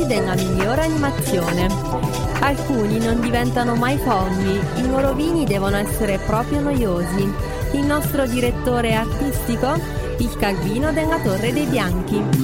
rovini della migliore animazione. Alcuni non diventano mai fogli, i loro rovini devono essere proprio noiosi. Il nostro direttore artistico? Il Calvino della Torre dei Bianchi.